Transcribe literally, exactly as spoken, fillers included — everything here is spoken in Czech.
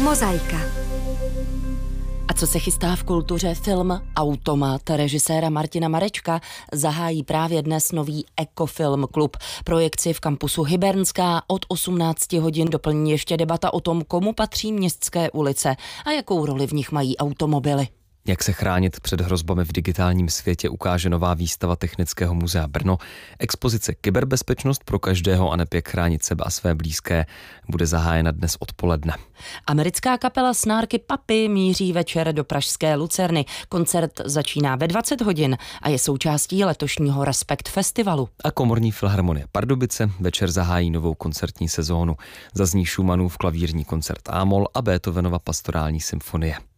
Mozaika. A co se chystá v kultuře? Film Automat režiséra Martina Marečka zahájí právě dnes nový Ekofilm klub. Projekci v kampusu Hybernská od osmnácti hodin doplní ještě debata o tom, komu patří městské ulice a jakou roli v nich mají automobily. Jak se chránit před hrozbami v digitálním světě, ukáže nová výstava Technického muzea Brno. Expozice Kyberbezpečnost pro každého a neb jak chránit sebe a své blízké bude zahájena dnes odpoledne. Americká kapela Snárky Papy míří večer do pražské Lucerny. Koncert začíná ve dvacet hodin a je součástí letošního Respekt festivalu. A Komorní filharmonie Pardubice večer zahájí novou koncertní sezónu. Zazní Schumannův klavírní koncert Amol a Beethovenova pastorální symfonie.